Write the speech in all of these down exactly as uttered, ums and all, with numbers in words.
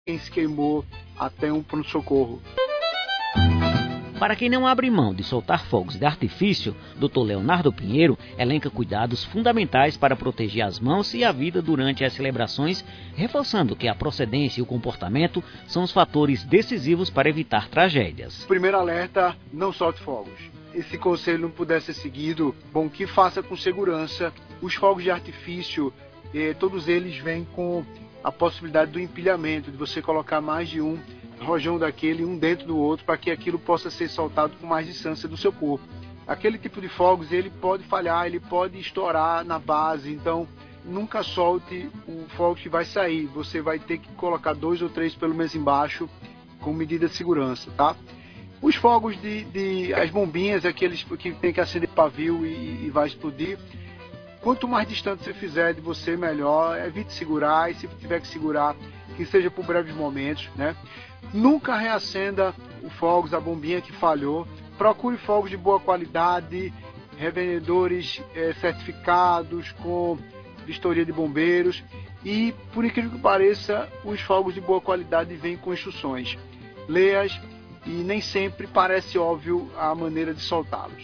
quem se queimou até um pronto-socorro. Para quem não abre mão de soltar fogos de artifício, doutor Leonardo Pinheiro elenca cuidados fundamentais para proteger as mãos e a vida durante as celebrações, reforçando que a procedência e o comportamento são os fatores decisivos para evitar tragédias. Primeiro alerta, não solte fogos. Esse conselho não puder ser seguido, bom, que faça com segurança. Os fogos de artifício, eh, todos eles vêm com a possibilidade do empilhamento, de você colocar mais de um rojão daquele, um dentro do outro, para que aquilo possa ser soltado com mais distância do seu corpo. Aquele tipo de fogos, ele pode falhar, ele pode estourar na base, então nunca solte o fogo que vai sair. Você vai ter que colocar dois ou três pelo menos embaixo, com medida de segurança, tá? Os fogos de, de as bombinhas, aqueles que tem que acender pavio e, e vai explodir, quanto mais distante você fizer de você, melhor. Evite segurar, e se tiver que segurar, que seja por breves momentos, né? Nunca reacenda o fogos, a bombinha que falhou. Procure fogos de boa qualidade, revendedores é, certificados, com vistoria de bombeiros. E, por incrível que pareça, os fogos de boa qualidade vêm com instruções. Leia-as, e nem sempre parece óbvio a maneira de soltá-los.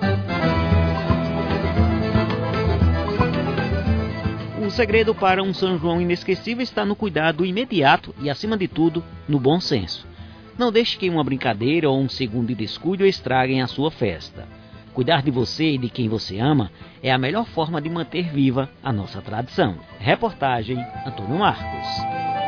O segredo para um São João inesquecível está no cuidado imediato e, acima de tudo, no bom senso. Não deixe que uma brincadeira ou um segundo de descuido estraguem a sua festa. Cuidar de você e de quem você ama é a melhor forma de manter viva a nossa tradição. Reportagem Antônio Marcos.